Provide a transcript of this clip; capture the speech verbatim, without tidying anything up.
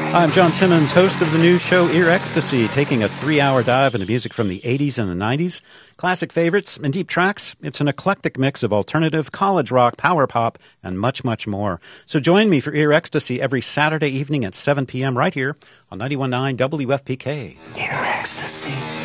I'm John Timmons, host of the news show Ear Ecstasy, taking a three-hour dive into music from the eighties and the nineties, classic favorites, and deep tracks. It's an eclectic mix of alternative, college rock, power pop, and much, much more. So join me for Ear Ecstasy every Saturday evening at seven p.m. right here on ninety-one point nine W F P K. Ear Ecstasy.